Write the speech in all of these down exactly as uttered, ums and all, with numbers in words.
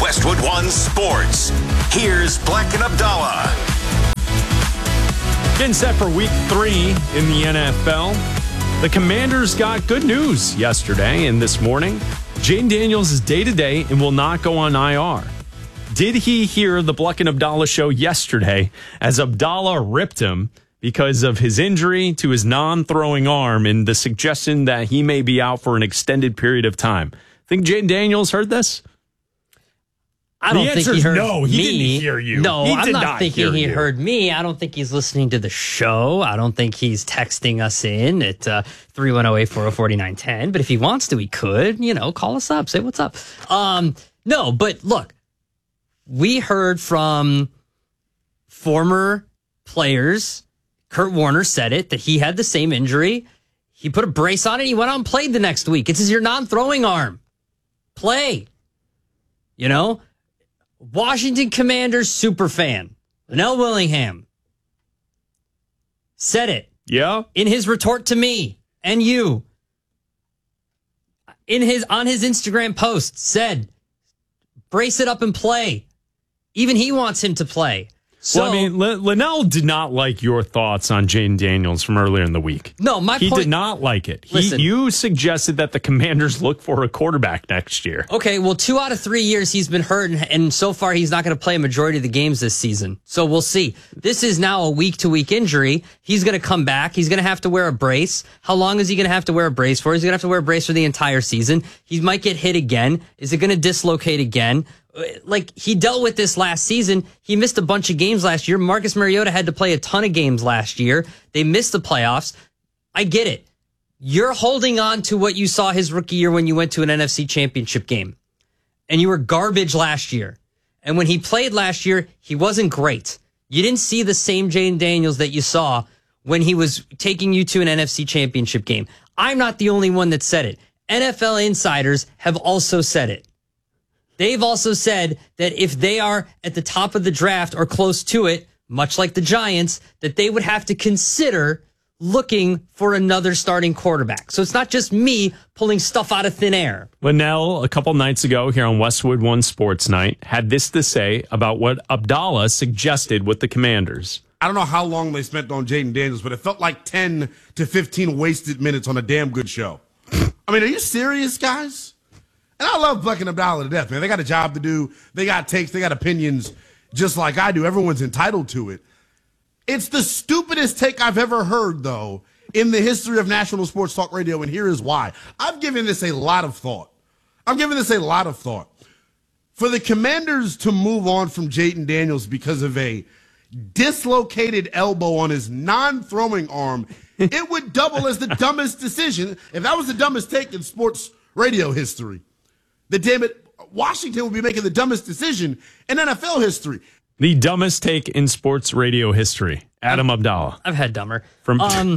Westwood One Sports. Here's Black and Abdallah. Getting set for week three in the N F L. The Commanders got good news yesterday and this morning. Jayden Daniels is day-to-day and will not go on I R. Did he hear the Black and Abdallah show yesterday as Abdallah ripped him because of his injury to his non-throwing arm and the suggestion that he may be out for an extended period of time? Think Jayden Daniels heard this? I don't think he heard no, he me. Didn't hear you. No, he I'm did not, not thinking he you. heard me. I don't think he's listening to the show. I don't think he's texting us in at uh, three one zero, eight four zero, four nine one zero. But if he wants to, he could, you know, call us up, say what's up. Um, no, but look, we heard from former players. Kurt Warner said it, that he had the same injury. He put a brace on it. He went out and played the next week. It's your non-throwing arm. Play. You know? Washington Commanders superfan, Linnell Willingham, said it. Yeah. In his retort to me and you. In his on his Instagram post, said, brace it up and play. Even he wants him to play. So, well, I mean, L- Linnell did not like your thoughts on Jayden Daniels from earlier in the week. No, my he point... did not like it. He, Listen, you suggested that the Commanders look for a quarterback next year. Okay, well, two out of three years he's been hurt, and, and so far he's not going to play a majority of the games this season. So we'll see. This is now a week-to-week injury. He's going to come back. He's going to have to wear a brace. How long is he going to have to wear a brace for? He's going to have to wear a brace for the entire season. He might get hit again. Is it going to dislocate again? Like, he dealt with this last season. He missed a bunch of games last year. Marcus Mariota had to play a ton of games last year. They missed the playoffs. I get it. You're holding on to what you saw his rookie year when you went to an N F C championship game. And you were garbage last year. And when he played last year, he wasn't great. You didn't see the same Jayden Daniels that you saw when he was taking you to an N F C championship game. I'm not the only one that said it. N F L insiders have also said it. They've also said that if they are at the top of the draft or close to it, much like the Giants, that they would have to consider looking for another starting quarterback. So it's not just me pulling stuff out of thin air. Linnell, a couple nights ago here on Westwood One Sports Night, had this to say about what Abdallah suggested with the Commanders. I don't know how long they spent on Jayden Daniels, but it felt like ten to fifteen wasted minutes on a damn good show. I mean, are you serious, guys? And I love Black and Abdallah to death, man. They got a job to do. They got takes. They got opinions just like I do. Everyone's entitled to it. It's the stupidest take I've ever heard, though, in the history of national sports talk radio, and here is why. I've given this a lot of thought. I'm giving this a lot of thought. For the Commanders to move on from Jayden Daniels because of a dislocated elbow on his non-throwing arm, it would double as the dumbest decision if that was the dumbest take in sports radio history. The damn it, Washington would be making the dumbest decision in N F L history. The dumbest take in sports radio history. Adam Abdallah. I've had dumber. From um,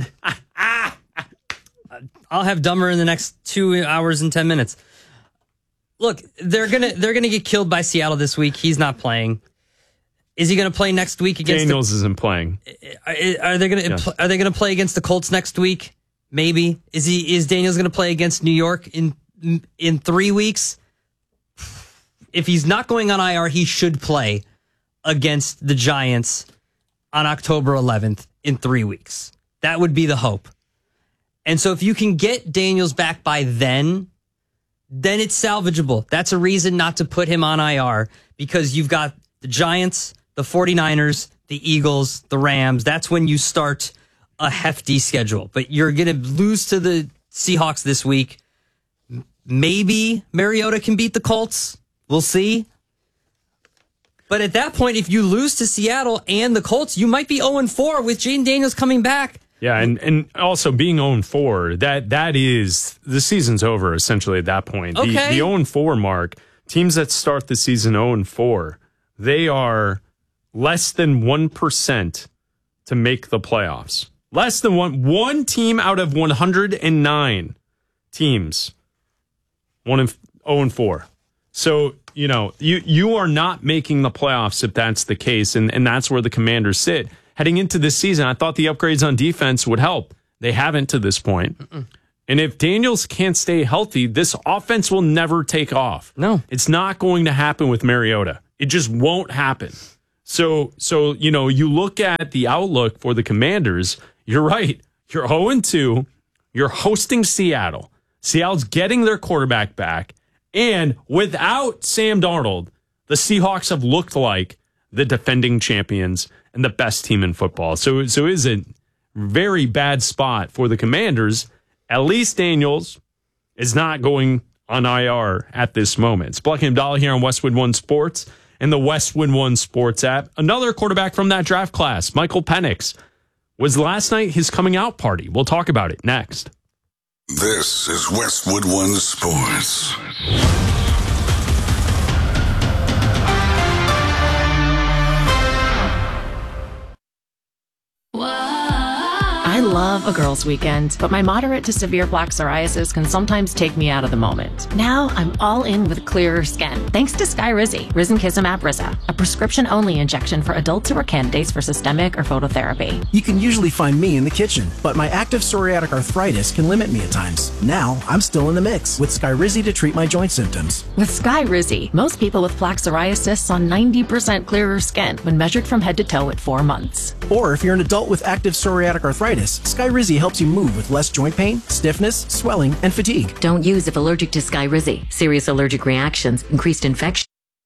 I'll have dumber in the next two hours and ten minutes. Look, they're gonna they're gonna get killed by Seattle this week. He's not playing. Is he gonna play next week against? Daniels the, isn't playing. Are, are they gonna yes. Are they gonna play against the Colts next week? Maybe. Is he? Is Daniels gonna play against New York in in three weeks? If he's not going on I R, he should play against the Giants on October eleventh in three weeks. That would be the hope. And so if you can get Daniels back by then, then it's salvageable. That's a reason not to put him on I R, because you've got the Giants, the 49ers, the Eagles, the Rams. That's when you start a hefty schedule. But you're going to lose to the Seahawks this week. Maybe Mariota can beat the Colts. We'll see. But at that point, if you lose to Seattle and the Colts, you might be oh and four with Jayden Daniels coming back. Yeah, and, and also being oh and four, that that is, the season's over essentially at that point. Okay. The, the oh and four mark, teams that start the season oh and four, they are less than one percent to make the playoffs. Less than one. One team out of one hundred nine teams, one and oh and four. So, you know, you, you are not making the playoffs if that's the case, and, and that's where the Commanders sit. Heading into this season, I thought the upgrades on defense would help. They haven't to this point. Mm-mm. And if Daniels can't stay healthy, this offense will never take off. No. It's not going to happen with Mariota. It just won't happen. So, so you know, you look at the outlook for the Commanders, you're right. You're oh and two. You're hosting Seattle. Seattle's getting their quarterback back. And without Sam Darnold, the Seahawks have looked like the defending champions and the best team in football. So, so it is a very bad spot for the Commanders. At least Daniels is not going on I R at this moment. It's Black and Abdallah here on Westwood One Sports and the Westwood One Sports app. Another quarterback from that draft class, Michael Penix, was last night his coming out party. We'll talk about it next. This is Westwood One Sports. I love a girls' weekend, but my moderate to severe plaque psoriasis can sometimes take me out of the moment. Now I'm all in with clearer skin, thanks to Skyrizi, Risankizumab Riza, a prescription-only injection for adults who are candidates for systemic or phototherapy. You can usually find me in the kitchen, but my active psoriatic arthritis can limit me at times. Now I'm still in the mix with Skyrizi to treat my joint symptoms. With Skyrizi, most people with plaque psoriasis saw ninety percent clearer skin when measured from head to toe at four months. Or if you're an adult with active psoriatic arthritis, Skyrizi helps you move with less joint pain, stiffness, swelling, and fatigue. Don't use if allergic to Skyrizi. Serious allergic reactions, increased infection.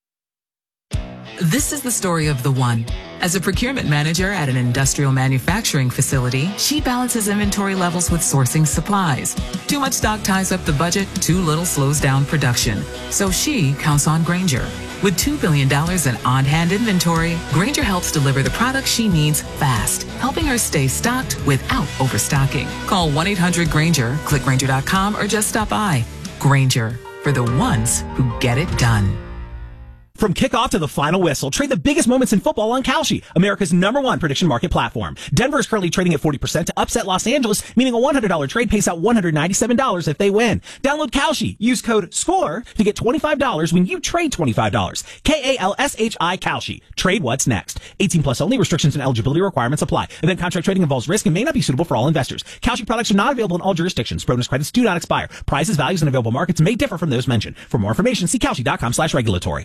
This is the story of the one. As a procurement manager at an industrial manufacturing facility, she balances inventory levels with sourcing supplies. Too much stock ties up the budget, too little slows down production. So she counts on Grainger. With two billion dollars in on-hand inventory, Grainger helps deliver the products she needs fast, helping her stay stocked without overstocking. Call one eight hundred Grainger, click Grainger dot com, or just stop by. Grainger, for the ones who get it done. From kickoff to the final whistle, trade the biggest moments in football on Kalshi, America's number one prediction market platform. Denver is currently trading at forty percent to upset Los Angeles, meaning a one hundred dollars trade pays out one hundred ninety-seven dollars if they win. Download Kalshi. Use code SCORE to get twenty-five dollars when you trade twenty-five dollars. K A L S H I Kalshi. Trade what's next. eighteen plus only. Restrictions and eligibility requirements apply. Event contract trading involves risk and may not be suitable for all investors. Kalshi products are not available in all jurisdictions. Bonus credits do not expire. Prices, values, and available markets may differ from those mentioned. For more information, see Kalshi dot com slash regulatory.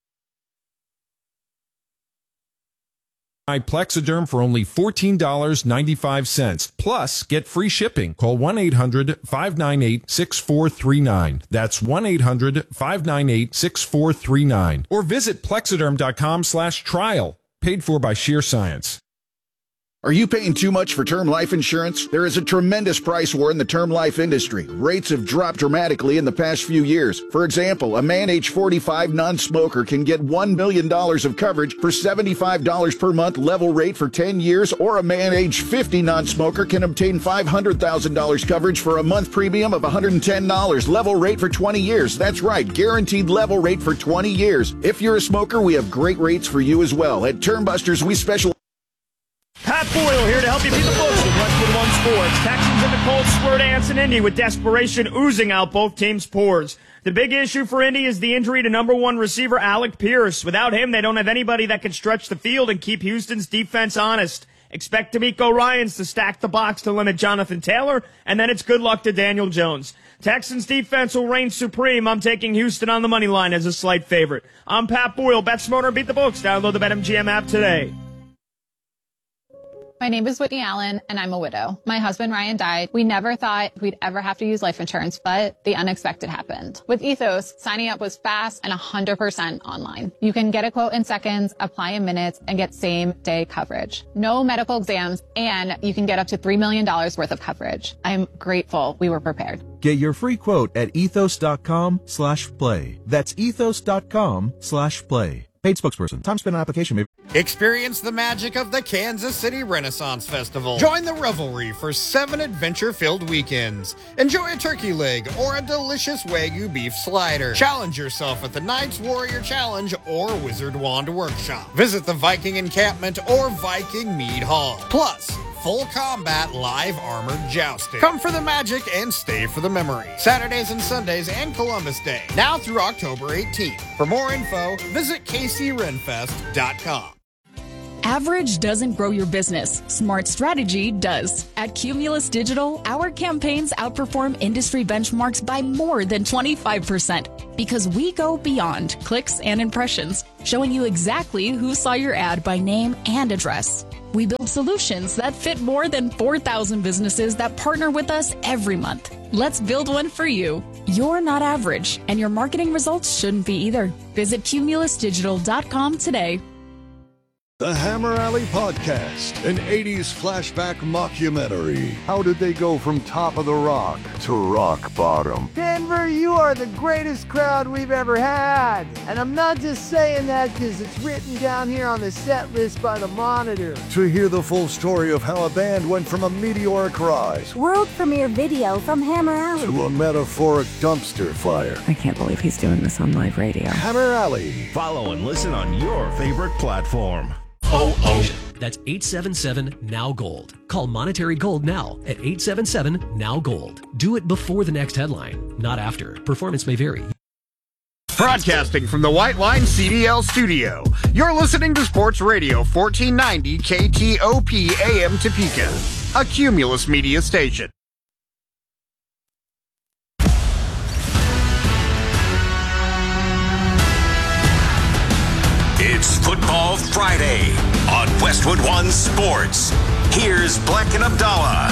Buy Plexiderm for only fourteen dollars and ninety-five cents. Plus, get free shipping. Call one eight hundred five nine eight six four three nine. That's one eight hundred five nine eight six four three nine. Or visit Plexiderm dot com slash trial. Paid for by Sheer Science. Are you paying too much for term life insurance? There is a tremendous price war in the term life industry. Rates have dropped dramatically in the past few years. For example, a man age forty-five non-smoker can get one million dollars of coverage for seventy-five dollars per month level rate for ten years, or a man age fifty non-smoker can obtain five hundred thousand dollars coverage for a month premium of one hundred ten dollars level rate for twenty years. That's right, guaranteed level rate for twenty years. If you're a smoker, we have great rates for you as well. At Term Busters, we specialize. Pat Boyle here to help you beat the books with Westwood One Sports. Texans in the cold square to Anson Indy with desperation oozing out both teams' pores. The big issue for Indy is the injury to number one receiver Alec Pierce. Without him, they don't have anybody that can stretch the field and keep Houston's defense honest. Expect D'Amico Ryans to stack the box to limit Jonathan Taylor, and then it's good luck to Daniel Jones. Texans defense will reign supreme. I'm taking Houston on the money line as a slight favorite. I'm Pat Boyle. Bet smarter, beat the books. Download the BetMGM app today. My name is Whitney Allen, and I'm a widow. My husband, Ryan, died. We never thought we'd ever have to use life insurance, but the unexpected happened. With Ethos, signing up was fast and one hundred percent online. You can get a quote in seconds, apply in minutes, and get same-day coverage. No medical exams, and you can get up to three million dollars worth of coverage. I'm grateful we were prepared. Get your free quote at ethos.com slash play. That's ethos.com slash play. Paid spokesperson. Time spent on application may... Experience the magic of the Kansas City Renaissance Festival. Join the revelry for seven adventure-filled weekends. Enjoy a turkey leg or a delicious Wagyu beef slider. Challenge yourself at the Knights Warrior Challenge or Wizard Wand Workshop. Visit the Viking Encampment or Viking Mead Hall. Plus, full combat live armored jousting. Come for the magic and stay for the memory. Saturdays and Sundays and Columbus Day. Now through October eighteenth. For more info, visit K C Renfest dot com. Average doesn't grow your business. Smart strategy does. At Cumulus Digital, our campaigns outperform industry benchmarks by more than twenty-five percent because we go beyond clicks and impressions, showing you exactly who saw your ad by name and address. We build solutions that fit more than four thousand businesses that partner with us every month. Let's build one for you. You're not average, and your marketing results shouldn't be either. Visit cumulus digital dot com today. The Hammer Alley Podcast, an eighties flashback mockumentary. How did they go from top of the rock to rock bottom? Denver, you are the greatest crowd we've ever had. And I'm not just saying that because it's written down here on the set list by the Monitor. To hear the full story of how a band went from a meteoric rise World premiere video from Hammer Alley to a metaphoric dumpster fire. I can't believe he's doing this on live radio. Hammer Alley. Follow and listen on your favorite platform. Oh, oh. That's eight seven seven, N O W, GOLD. Call Monetary Gold now at eight seven seven, N O W, GOLD. Do it before the next headline, not after. Performance may vary. Broadcasting from the White Line C D L studio, you're listening to Sports Radio fourteen ninety K T O P A M Topeka, a Cumulus media station. It's Football Friday on Westwood One Sports. Here's Black and Abdallah.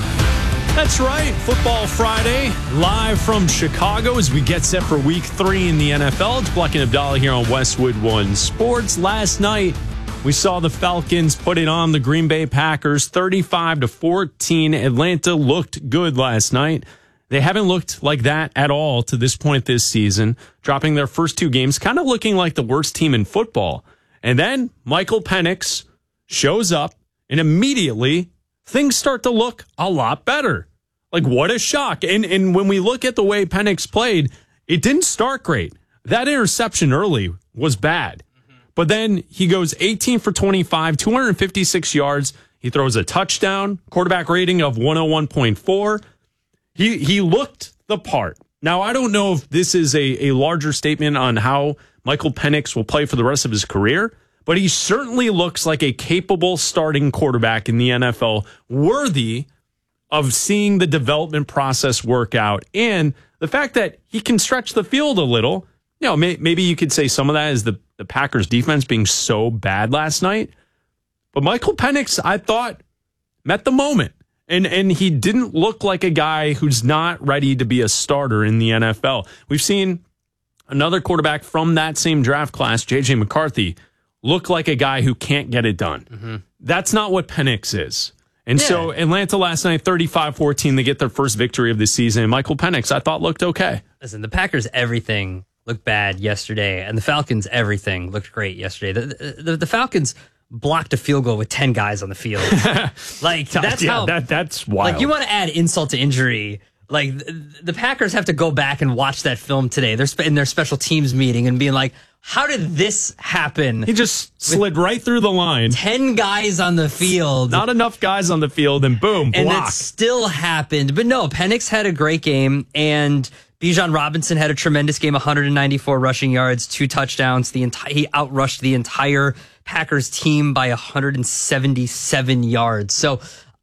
That's right, Football Friday, live from Chicago as we get set for week three in the N F L. It's Black and Abdallah here on Westwood One Sports. Last night, we saw the Falcons put it on the Green Bay Packers, thirty-five to fourteen. Atlanta looked good last night. They haven't looked like that at all to this point this season, dropping their first two games, kind of looking like the worst team in football. And then Michael Penix shows up, and immediately things start to look a lot better. Like, what a shock. And and when we look at the way Penix played, it didn't start great. That interception early was bad. But then he goes eighteen for twenty-five, two hundred fifty-six yards. He throws a touchdown, quarterback rating of one oh one point four. He he looked the part. Now, I don't know if this is a, a larger statement on how Michael Penix will play for the rest of his career, but he certainly looks like a capable starting quarterback in the N F L, worthy of seeing the development process work out. And the fact that he can stretch the field a little, you know, may, maybe you could say some of that is the, the Packers defense being so bad last night. But Michael Penix, I thought, met the moment. And and he didn't look like a guy who's not ready to be a starter in the N F L. We've seen another quarterback from that same draft class, J J McCarthy, look like a guy who can't get it done. Mm-hmm. That's not what Penix is. And yeah. So Atlanta last night, thirty-five fourteen, they get their first victory of the season. Michael Penix, I thought, looked okay. Listen, the Packers, everything looked bad yesterday, and the Falcons, everything looked great yesterday. The, the, the Falcons blocked a field goal with ten guys on the field. Like, that's yeah, how that that's wild. Like, you want to add insult to injury. Like, the, the Packers have to go back and watch that film today. They're in their special teams meeting and being like, how did this happen? He just slid right through the line. ten guys on the field. Not enough guys on the field, and boom, and block. it still happened. But no, Penix had a great game, and Bijan Robinson had a tremendous game, one hundred ninety-four rushing yards, two touchdowns. The entire he outrushed the entire Packers team by one hundred seventy-seven yards. So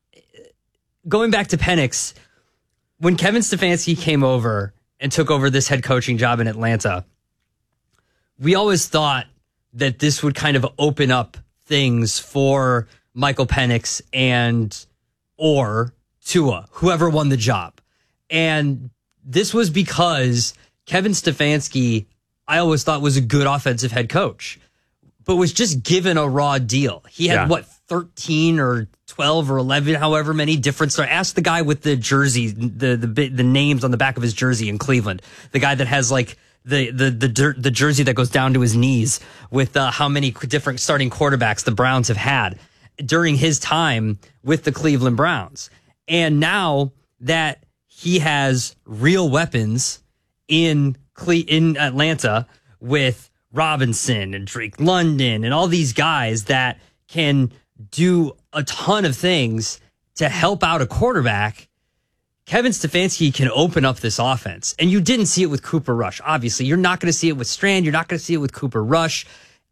going back to Penix, when Kevin Stefanski came over and took over this head coaching job in Atlanta, we always thought that this would kind of open up things for Michael Penix and or Tua, whoever won the job. And this was because Kevin Stefanski, I always thought, was a good offensive head coach, but was just given a raw deal. He had, yeah. what, thirteen or twelve or eleven, however many different stars. Ask the guy with the jersey, the, the the names on the back of his jersey in Cleveland, the guy that has like the the the, the jersey that goes down to his knees with uh, how many different starting quarterbacks the Browns have had during his time with the Cleveland Browns. And now that he has real weapons in Cle- in Atlanta with Robinson and Drake London and all these guys that can do a ton of things to help out a quarterback, Kevin Stefanski can open up this offense. And you didn't see it with Cooper Rush. Obviously, you're not going to see it with Strand. You're not going to see it with Cooper Rush.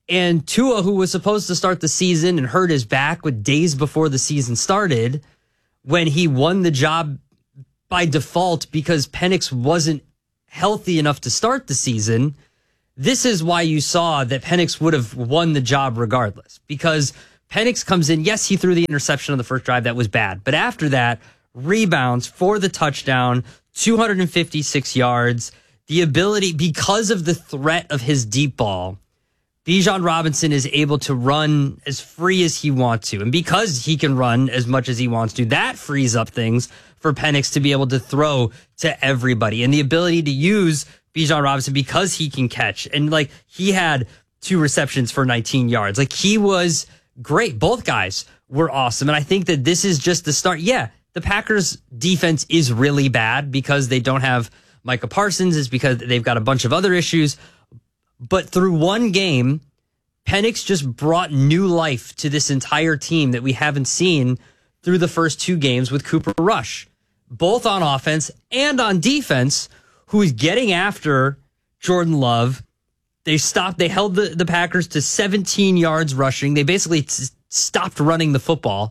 And Tua, who was supposed to start the season and hurt his back with days before the season started, when he won the job by default because Penix wasn't healthy enough to start the season, this is why you saw that Penix would have won the job regardless. Because Penix comes in, yes, he threw the interception on the first drive, that was bad. But after that, rebounds for the touchdown, two hundred fifty-six yards, the ability, because of the threat of his deep ball, Bijan Robinson is able to run as free as he wants to. And because he can run as much as he wants to, that frees up things for Penix to be able to throw to everybody. And the ability to use Bijan Robinson because he can catch. And like, he had two receptions for nineteen yards. Like, he was great. Both guys were awesome. And I think that this is just the start. Yeah, the Packers defense is really bad because they don't have Micah Parsons. It's because they've got a bunch of other issues. But through one game, Penix just brought new life to this entire team that we haven't seen through the first two games with Cooper Rush, both on offense and on defense, who is getting after Jordan Love. They stopped, they held the, the Packers to seventeen yards rushing. They basically t- stopped running the football.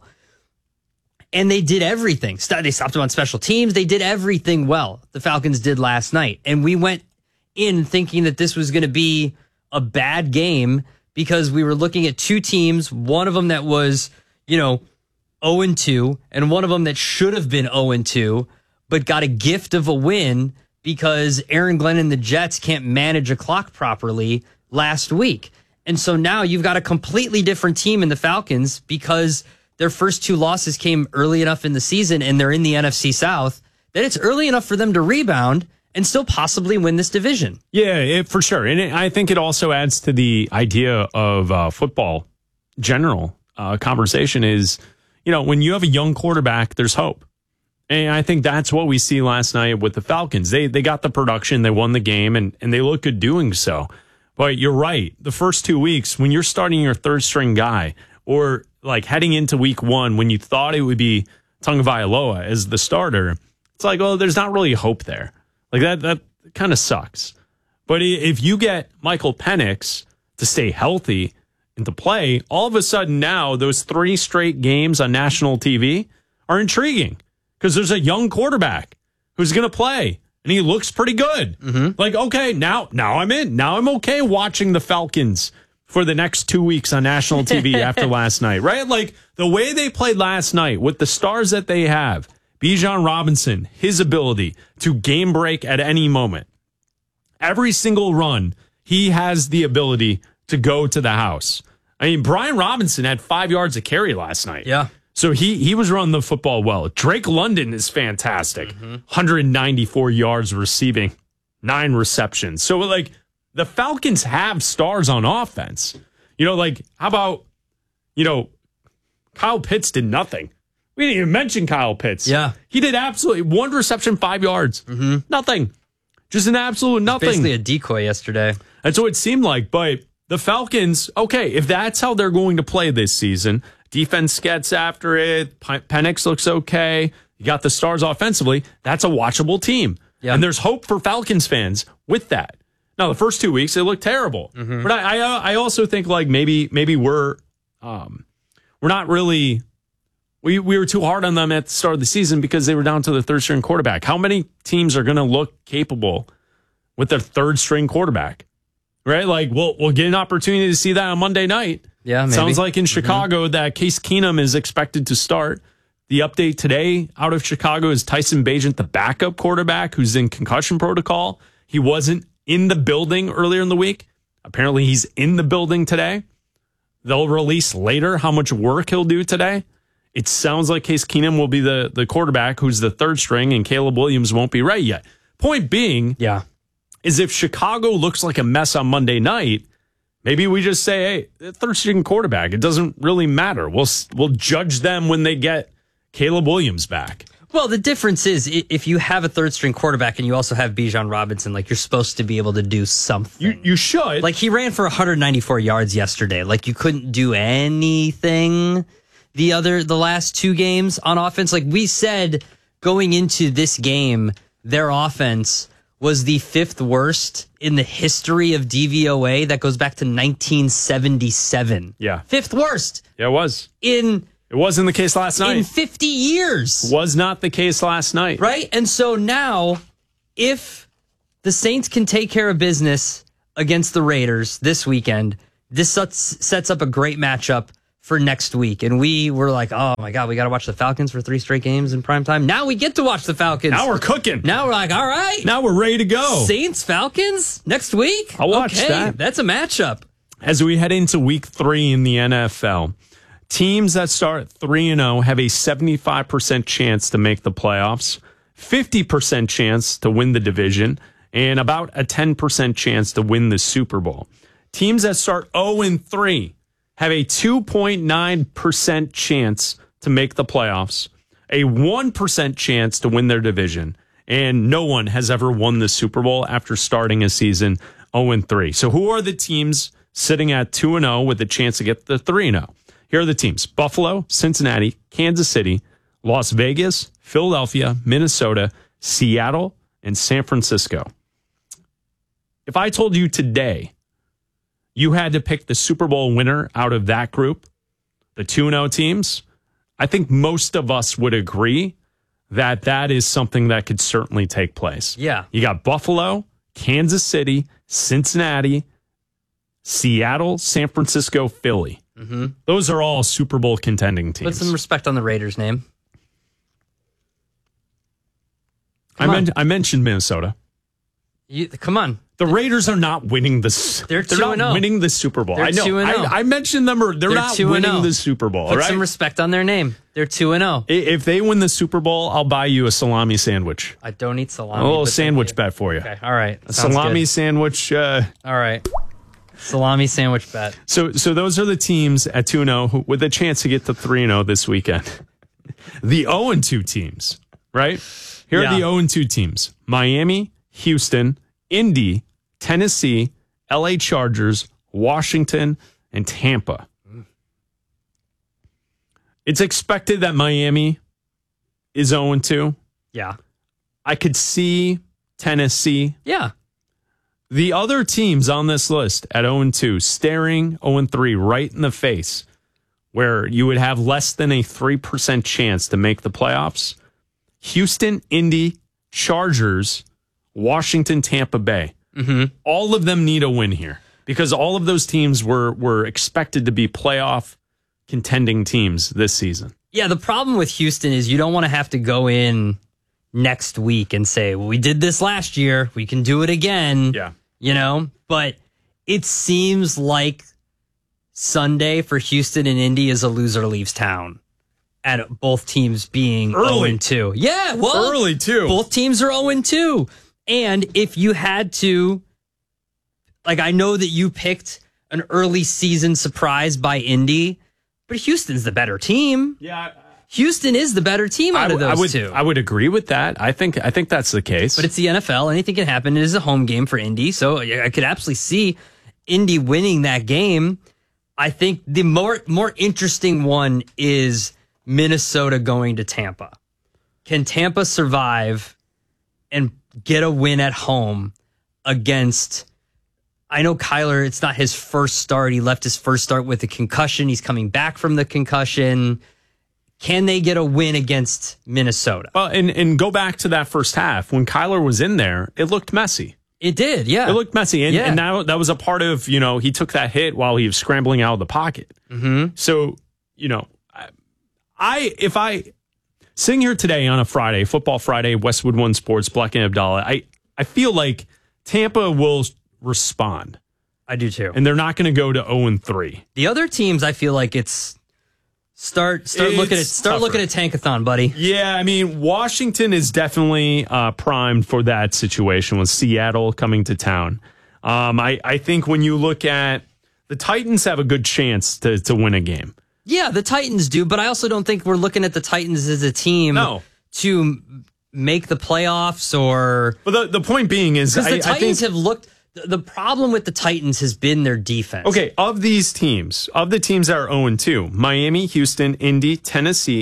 And they did everything. They stopped them on special teams. They did everything well. The Falcons did last night. And we went in thinking that this was going to be a bad game because we were looking at two teams, one of them that was, you know, oh and two, and one of them that should have been oh and two, but got a gift of a win because Aaron Glenn and the Jets can't manage a clock properly last week. And so now you've got a completely different team in the Falcons because their first two losses came early enough in the season and they're in the N F C South that it's early enough for them to rebound and still possibly win this division. Yeah, it, for sure. And it, I think it also adds to the idea of uh, football general uh, conversation is, you know, when you have a young quarterback, there's hope. And I think that's what we see last night with the Falcons. They they got the production, they won the game, and, and they look good doing so. But you're right. The first two weeks, when you're starting your third string guy, or like heading into week one, when you thought it would be Tagovailoa as the starter, it's like, oh, there's not really hope there. Like that, that kind of sucks. But if you get Michael Penix to stay healthy and to play, all of a sudden now those three straight games on national T V are intriguing because there's a young quarterback who's going to play and he looks pretty good. Mm-hmm. Like, okay, now, now I'm in. Now I'm okay watching the Falcons for the next two weeks on national T V after last night, right? Like the way they played last night with the stars that they have. Bijan Robinson, his ability to game break at any moment. Every single run, he has the ability to go to the house. I mean, Brian Robinson had five yards of carry last night. Yeah. So he he was running the football well. Drake London is fantastic. Mm-hmm. one hundred ninety-four yards receiving, nine receptions. So, like, the Falcons have stars on offense. You know, like, how about, you know, Kyle Pitts did nothing. We didn't even mention Kyle Pitts. Yeah. He did absolutely one reception, five yards. Mm-hmm. Nothing. Just an absolute nothing. Basically a decoy yesterday. That's what it seemed like. But the Falcons, okay, if that's how they're going to play this season, defense gets after it, Penix looks okay, you got the stars offensively, that's a watchable team. Yeah. And there's hope for Falcons fans with that. Now, the first two weeks, it looked terrible. Mm-hmm. But I, I I also think, like, maybe maybe we're um, we're not really... We we were too hard on them at the start of the season because they were down to the third string quarterback. How many teams are going to look capable with their third string quarterback? Right? Like, we'll, we'll get an opportunity to see that on Monday night. Yeah, maybe. Sounds like in Chicago mm-hmm. that Case Keenum is expected to start. The update today out of Chicago is Tyson Bagent, the backup quarterback who's in concussion protocol. He wasn't in the building earlier in the week. Apparently he's in the building today. They'll release later how much work he'll do today. It sounds like Case Keenum will be the, the quarterback who's the third string, and Caleb Williams won't be ready yet. Point being, yeah, is if Chicago looks like a mess on Monday night, maybe we just say, hey, third string quarterback, it doesn't really matter. We'll we'll judge them when they get Caleb Williams back. Well, the difference is if you have a third string quarterback and you also have Bijan Robinson, like, you're supposed to be able to do something. You, you should. Like, he ran for one hundred ninety-four yards yesterday. Like, you couldn't do anything the other, the last two games on offense. Like we said, going into this game, their offense was the fifth worst in the history of D V O A. That goes back to nineteen seventy-seven. Yeah. Fifth worst. Yeah, it was. In It wasn't the case last night. in fifty years. Was not the case last night. Right? And so now, if the Saints can take care of business against the Raiders this weekend, this sets, sets up a great matchup for next week. And we were like, oh my God, we got to watch the Falcons for three straight games in prime time. Now we get to watch the Falcons. Now we're cooking. Now we're like, all right. Now we're ready to go. Saints, Falcons next week? I'll watch okay, that. That's a matchup. As we head into week three in the N F L, teams that start three and oh have a seventy-five percent chance to make the playoffs, fifty percent chance to win the division, and about a ten percent chance to win the Super Bowl. Teams that start oh and three have a two point nine percent chance to make the playoffs, a one percent chance to win their division, and no one has ever won the Super Bowl after starting a season oh and three. So who are the teams sitting at two and oh with a chance to get the three and oh? Here are the teams: Buffalo, Cincinnati, Kansas City, Las Vegas, Philadelphia, Minnesota, Seattle, and San Francisco. If I told you today you had to pick the Super Bowl winner out of that group, the two and oh teams, I think most of us would agree that that is something that could certainly take place. Yeah. You got Buffalo, Kansas City, Cincinnati, Seattle, San Francisco, Philly. Mm-hmm. Those are all Super Bowl contending teams. Put some respect on the Raiders' name. I, men- I mentioned Minnesota. You, come on. The Raiders are not winning the. They're They're two not and oh. winning the Super Bowl. They're I know. two and oh. I, I mentioned them. Or they're, They're not two and winning oh. the Super Bowl. Put right? some respect on their name. They're two and oh. If they win the Super Bowl, I'll buy you a salami sandwich. I don't eat salami. A little but sandwich bet for you. Okay, all right. A Sounds salami good. sandwich. Uh, All right. Salami sandwich bet. so, so those are the teams at two and oh with a chance to get to three and oh this weekend. The oh and two teams, right? Here Yeah. are the oh and two teams: Miami, Houston, Indy, Tennessee, L A Chargers, Washington, and Tampa. It's expected that Miami is oh and two. Yeah. I could see Tennessee. Yeah. The other teams on this list at oh and two staring oh and three right in the face, where you would have less than a three percent chance to make the playoffs: Houston, Indy, Chargers, Washington, Tampa Bay. Mm-hmm. All of them need a win here because all of those teams were were expected to be playoff contending teams this season. Yeah, the problem with Houston is you don't want to have to go in next week and say, well, we did this last year. We can do it again. Yeah. You know, but it seems like Sunday for Houston and Indy is a loser leaves town. And both teams being Early. oh and two. Yeah, well, Early, too. Both teams are oh and two. And if you had to, like, I know that you picked an early season surprise by Indy, but Houston's the better team. Yeah. Houston is the better team out I, of those I would, two. I would agree with that. I think I think that's the case. But it's the N F L. Anything can happen. It is a home game for Indy. So I could absolutely see Indy winning that game. I think the more more interesting one is Minnesota going to Tampa. Can Tampa survive and get a win at home against, I know Kyler, it's not his first start. He left his first start with a concussion. He's coming back from the concussion. Can they get a win against Minnesota? Well, and, and go back to that first half. When Kyler was in there, it looked messy. It did, yeah. It looked messy. And, Yeah. and that, that was a part of, you know, he took that hit while he was scrambling out of the pocket. Mm-hmm. So, you know, I, I if I, sitting here today on a Friday, Football Friday, Westwood One Sports, Black and Abdallah, I, I feel like Tampa will respond. I do too. And they're not going to go to oh and three. The other teams, I feel like it's start start It's looking at start tougher. looking at Tankathon, buddy. Yeah, I mean, Washington is definitely uh, primed for that situation with Seattle coming to town. Um, I, I think when you look at the Titans have a good chance to, to win a game. Yeah, the Titans do, but I also don't think we're looking at the Titans as a team No. to make the playoffs or. But the, the point being is, Because I, the Titans I think, have looked. The the problem with the Titans has been their defense. okay, of these teams, of the teams that are oh and two, Miami, Houston, Indy, Tennessee, the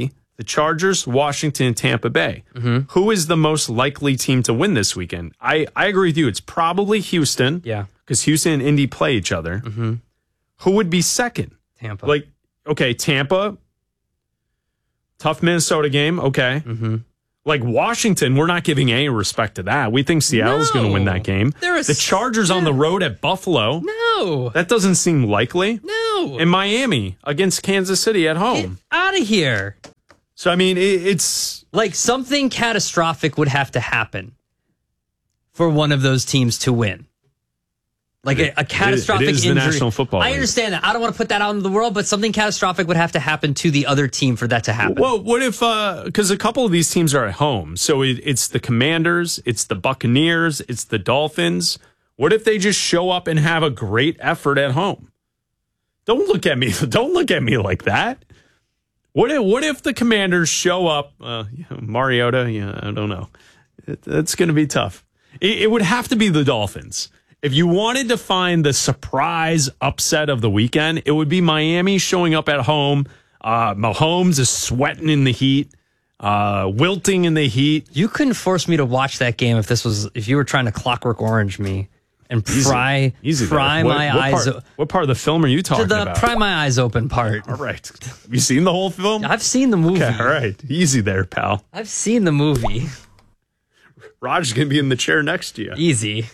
the Chargers, Washington, and Tampa Bay. Mm-hmm. Who is the most likely team to win this weekend? I, I agree with you. It's probably Houston. Yeah. Because Houston and Indy play each other. Mm-hmm. Who would be second? Tampa. Like, okay, Tampa. Tough Minnesota game. Okay. Mm-hmm. Like Washington, we're not giving any respect to that. We think Seattle's No. going to win that game. They're a the Chargers on the road at Buffalo. No. That doesn't seem likely. No. And Miami against Kansas City at home. Out of here. So, I mean, it, it's like something catastrophic would have to happen for one of those teams to win. Like a, a catastrophic it is the injury. National Football I League. understand that. I don't want to put that out into the world, but something catastrophic would have to happen to the other team for that to happen. Well, what if, because a couple of these teams are at home. So it, it's the Commanders, it's the Buccaneers, it's the Dolphins. What if they just show up and have a great effort at home? Don't look at me. Don't look at me like that. What if, what if the Commanders show up? Uh, Mariota, yeah, I don't know. It, it's going to be tough. It, it would have to be the Dolphins. If you wanted to find the surprise upset of the weekend, it would be Miami showing up at home. Uh, Mahomes is sweating in the heat, uh, wilting in the heat. You couldn't force me to watch that game if this was if you were trying to Clockwork Orange me and pry Easy. Easy pry what, my what eyes. Part, what part of the film are you talking to the about? pry my eyes open part. All right. Have you seen the whole film? I've seen the movie. Okay, all right. Easy there, pal. I've seen the movie. Raj's going to be in the chair next to you. Easy.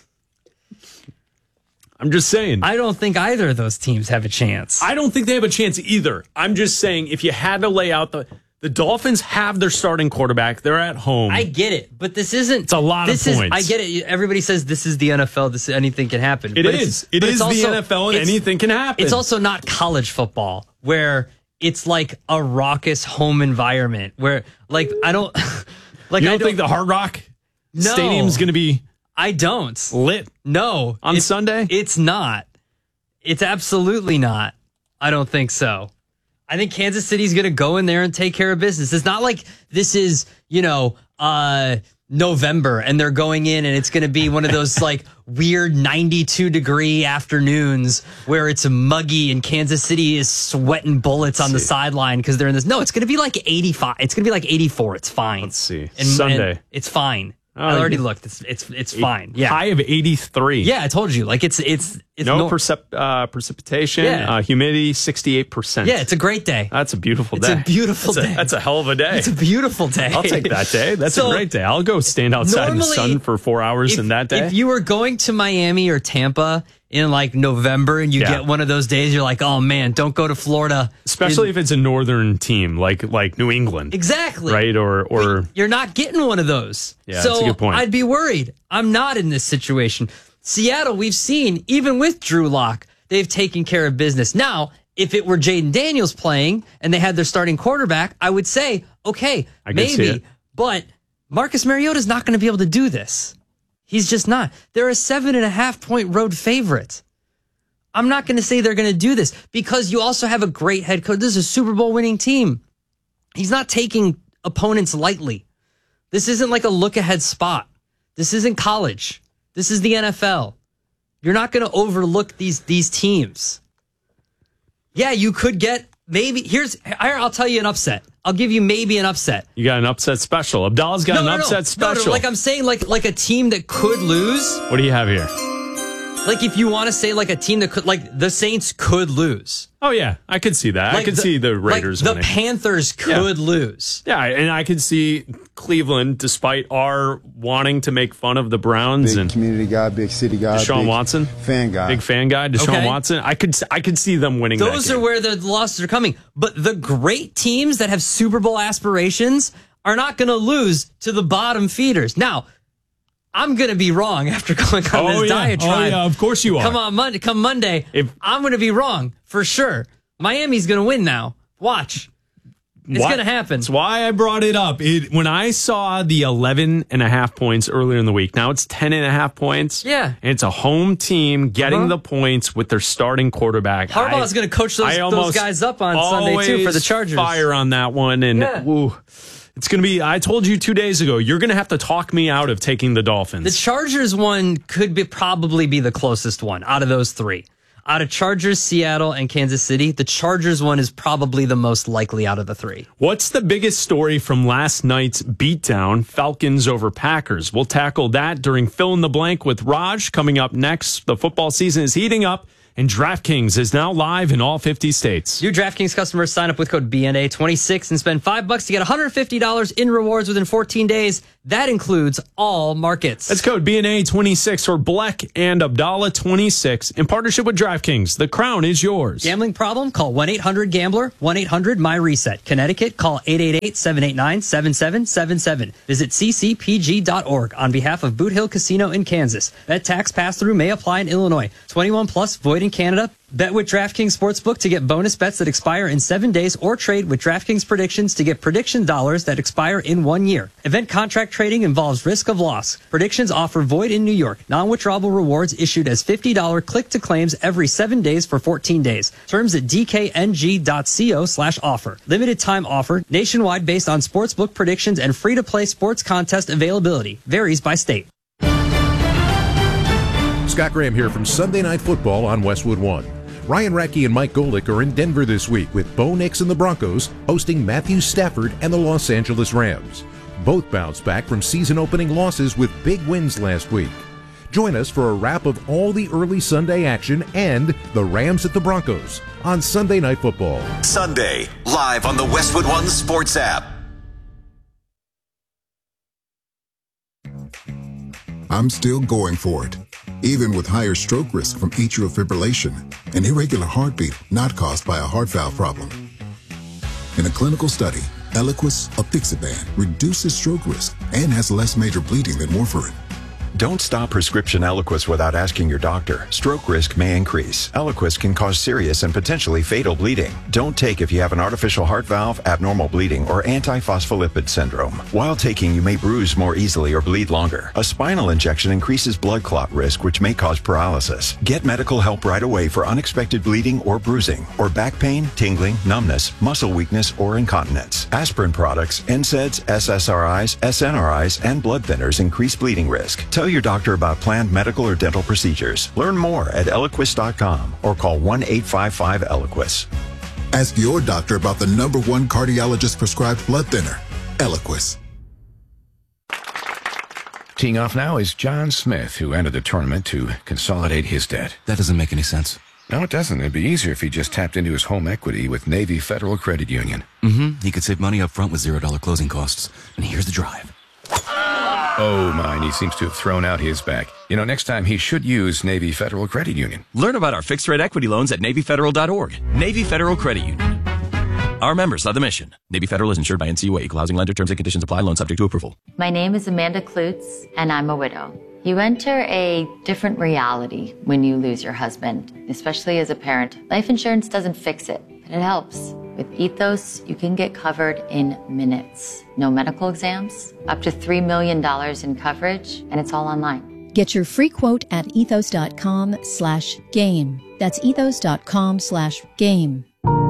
I'm just saying. I don't think either of those teams have a chance. I don't think they have a chance either. I'm just saying if you had to lay out the the Dolphins have their starting quarterback. They're at home. I get it, but this isn't. It's a lot this of is, points. I get it. Everybody says this is the N F L. This anything can happen. It but is. It's, It but is it's the also, N F L and it's- anything can happen. It's also not college football where it's like a raucous home environment where, like, I don't like. You don't, I don't think the Hard Rock No. Stadium's going to be? I don't lit. No, on it's, Sunday. It's not. It's absolutely not. I don't think so. I think Kansas City's going to go in there and take care of business. It's not like this is, you know, uh, November and they're going in and it's going to be one of those like weird ninety-two degree afternoons where it's muggy and Kansas City is sweating bullets on the sideline because they're in this. No, it's going to be like eighty-five. It's going to be like eighty-four. It's fine. Let's see. And, Sunday. and it's fine. Oh, I already yeah. looked. It's it's it's fine. Yeah. High of eighty-three. Yeah, I told you. Like it's it's it's no nor- percep- uh, precipitation. Yeah. Uh, humidity sixty-eight percent. Yeah, it's a great day. That's a beautiful It's day. a beautiful that's day. A, that's a hell of a day. It's a beautiful day. I'll take that day. That's So, a great day. I'll go stand outside in the normally, sun for four hours if, in that day. If you were going to Miami or Tampa in like November and you Yeah. get one of those days, you're like, oh man, don't go to Florida. Especially in- if it's a northern team like like New England. Exactly. Right? Or or You're not getting one of those. Yeah, so that's a good point. I'd be worried. I'm not in this situation. Seattle, we've seen, even with Drew Lock, they've taken care of business. Now, if it were Jaden Daniels playing and they had their starting quarterback, I would say, okay, I can see maybe. it. But Marcus Mariota's not going to be able to do this. He's just not. They're a seven and a half point road favorite. I'm not going to say they're going to do this because you also have a great head coach. This is a Super Bowl winning team. He's not taking opponents lightly. This isn't like a look ahead spot. This isn't college. This is the N F L. You're not going to overlook these these teams. Yeah, you could get maybe here's here, I'll tell you an upset. I'll give you maybe an upset. You got an upset special. Abdallah's got No, an no, no. upset No, no, special. like I'm saying like like a team that could lose. What do you have here? Like if you want to say like a team that could like the Saints could lose. Oh yeah, I could see that. I Like could the- see the like Raiders the winning. Panthers could lose. Yeah, and I could see Cleveland, despite our wanting to make fun of the Browns Big and community guy, big city guy, Deshaun big Watson, fan guy, big fan guy, Deshaun Okay. Watson. I could I could see them winning. Those that are game. where the losses are coming. But the great teams that have Super Bowl aspirations are not going to lose to the bottom feeders. Now, I'm going to be wrong after going on Oh, this yeah. diatribe. Oh, yeah, of course you are. Come on Monday, come Monday. If- I'm going to be wrong for sure. Miami's going to win now. Watch. It's Why- going to happen. That's why I brought it up. It, when I saw the eleven and a half points earlier in the week, now it's ten and a half points. Yeah. And it's a home team getting Uh-huh. the points with their starting quarterback. Harbaugh's I- going to coach those, I those almost guys up on Sunday too for the always Chargers. Fire on that one. And Yeah. woo, it's going to be, I told you two days ago, you're going to have to talk me out of taking the Dolphins. The Chargers one could be probably be the closest one out of those three. Out of Chargers, Seattle, and Kansas City, the Chargers one is probably the most likely out of the three. What's the biggest story from last night's beatdown, Falcons over Packers? We'll tackle that during Fill in the Blank with Raj. Coming up next, the football season is heating up, and DraftKings is now live in all fifty states. New DraftKings customers sign up with code B N A twenty-six and spend five bucks to get one hundred fifty dollars in rewards within fourteen days. That includes all markets. That's code B N A twenty-six for Black and Abdallah twenty-six in partnership with DraftKings. The crown is yours. Gambling problem? Call one eight hundred gambler, one eight hundred my reset. Connecticut, call eight eight eight, seven eight nine, seven seven seven seven. Visit c c p g dot org on behalf of Boot Hill Casino in Kansas. Bet tax pass-through may apply in Illinois. twenty-one plus, void in Canada. Bet with DraftKings Sportsbook to get bonus bets that expire in seven days or trade with DraftKings Predictions to get prediction dollars that expire in one year. Event contract trading involves risk of loss. Predictions offer void in New York. Non-withdrawable rewards issued as fifty dollars click-to claims every seven days for fourteen days. Terms at d k n g dot co slash offer. Limited time offer. Nationwide based on Sportsbook predictions and free-to-play sports contest availability. Varies by state. Scott Graham here from Sunday Night Football on Westwood One. Ryan Radke and Mike Golick are in Denver this week with Bo Nix and the Broncos hosting Matthew Stafford and the Los Angeles Rams. Both bounced back from season-opening losses with big wins last week. Join us for a wrap of all the early Sunday action and the Rams at the Broncos on Sunday Night Football. Sunday, live on the Westwood One Sports app. I'm still going for it, even with higher stroke risk from atrial fibrillation, an irregular heartbeat not caused by a heart valve problem. In a clinical study, Eliquis apixaban reduces stroke risk and has less major bleeding than warfarin. Don't stop prescription Eliquis without asking your doctor. Stroke risk may increase. Eliquis can cause serious and potentially fatal bleeding. Don't take if you have an artificial heart valve, abnormal bleeding, or antiphospholipid syndrome. While taking, you may bruise more easily or bleed longer. A spinal injection increases blood clot risk, which may cause paralysis. Get medical help right away for unexpected bleeding or bruising, or back pain, tingling, numbness, muscle weakness, or incontinence. Aspirin products, N SAIDs, S S R Is, S N R Is, and blood thinners increase bleeding risk. Tell your doctor about planned medical or dental procedures. Learn more at Eliquis dot com or call one eight five five Eliquis. Ask your doctor about the number one cardiologist prescribed blood thinner, Eliquis. Teeing off now is John Smith, who entered the tournament to consolidate his debt. That doesn't make any sense. No, it doesn't. It'd be easier if he just tapped into his home equity with Navy Federal Credit Union. Mm-hmm. He could save money up front with zero dollar closing costs. And here's the drive. Oh, mine. He seems to have thrown out his back. You know, next time he should use Navy Federal Credit Union. Learn about our fixed rate equity loans at Navy Federal dot org. Navy Federal Credit Union. Our members of the mission. Navy Federal is insured by N C U A. Equal housing lender. Terms and conditions apply. Loan subject to approval. My name is Amanda Klutz, and I'm a widow. You enter a different reality when you lose your husband, especially as a parent. Life insurance doesn't fix it, but it helps. With Ethos, you can get covered in minutes. No medical exams, up to three million dollars in coverage, and it's all online. Get your free quote at ethos dot com slash game. That's ethos dot com slash game.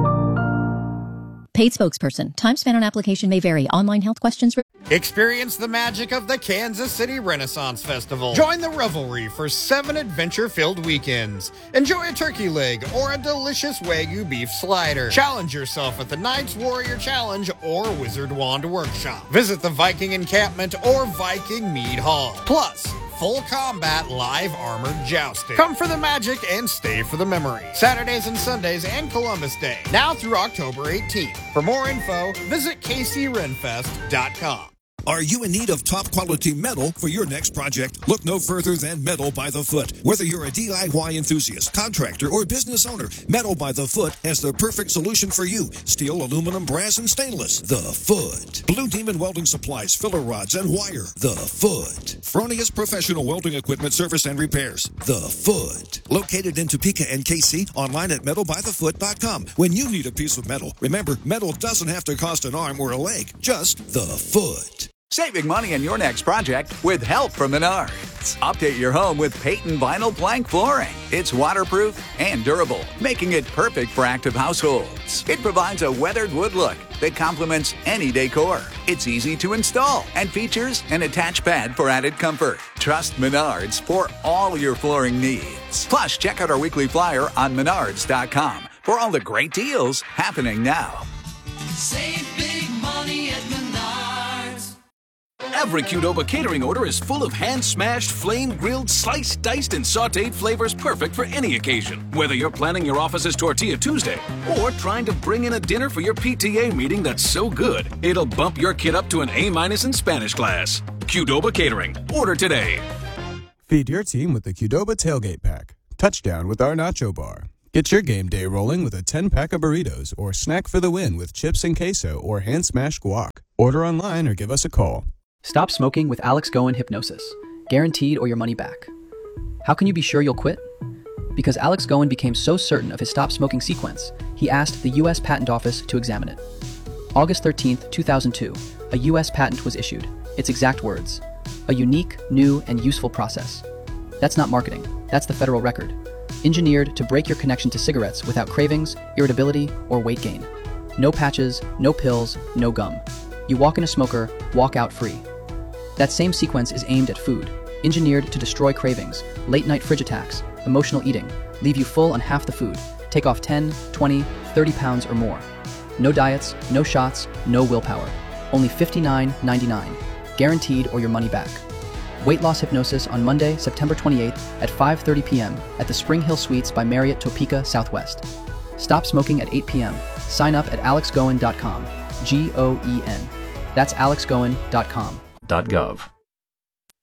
Paid spokesperson. Time spent on application may vary. Online health questions. Re- Experience the magic of the Kansas City Renaissance Festival. Join the revelry for seven adventure-filled weekends. Enjoy a turkey leg or a delicious Wagyu beef slider. Challenge yourself at the Knights Warrior Challenge or Wizard Wand Workshop. Visit the Viking Encampment or Viking Mead Hall. Plus, full combat live armored jousting. Come for the magic and stay for the memory. Saturdays and Sundays and Columbus Day. Now through October eighteenth. For more info, visit k c renfest dot com. Are you in need of top quality metal for your next project? Look no further than Metal by the Foot. Whether you're a D I Y enthusiast, contractor, or business owner, Metal by the Foot has the perfect solution for you. Steel, aluminum, brass, and stainless. The Foot. Blue Demon Welding Supplies, filler rods, and wire. The Foot. Fronius Professional Welding Equipment Service and Repairs. The Foot. Located in Topeka and K C, online at metal by the foot dot com. When you need a piece of metal, remember, metal doesn't have to cost an arm or a leg, just the foot. Saving money on your next project with help from Menards. Update your home with Peyton Vinyl Plank Flooring. It's waterproof and durable, making it perfect for active households. It provides a weathered wood look that complements any decor. It's easy to install and features an attached pad for added comfort. Trust Menards for all your flooring needs. Plus, check out our weekly flyer on menards dot com for all the great deals happening now. Save big money at Menards. Every Qdoba catering order is full of hand-smashed, flame-grilled, sliced, diced, and sautéed flavors perfect for any occasion. Whether you're planning your office's Tortilla Tuesday or trying to bring in a dinner for your P T A meeting that's so good, it'll bump your kid up to an A-minus in Spanish class. Qdoba Catering. Order today. Feed your team with the Qdoba Tailgate Pack. Touchdown with our Nacho Bar. Get your game day rolling with a ten-pack of burritos or snack for the win with chips and queso or hand-smashed guac. Order online or give us a call. Stop smoking with Alex Goen Hypnosis. Guaranteed or your money back. How can you be sure you'll quit? Because Alex Goen became so certain of his stop smoking sequence, he asked the U S Patent Office to examine it. August thirteenth, two thousand two, a U S patent was issued. Its exact words: a unique, new, and useful process. That's not marketing. That's the federal record. Engineered to break your connection to cigarettes without cravings, irritability, or weight gain. No patches, no pills, no gum. You walk in a smoker, walk out free. That same sequence is aimed at food, engineered to destroy cravings, late-night fridge attacks, emotional eating, leave you full on half the food, take off ten, twenty, thirty pounds or more. No diets, no shots, no willpower. Only fifty-nine ninety-nine. Guaranteed or your money back. Weight loss hypnosis on Monday, September twenty-eighth at five thirty p.m. at the Spring Hill Suites by Marriott Topeka Southwest. Stop smoking at eight p.m. Sign up at alex goen dot com. G O E N. That's alex goen dot com. .gov.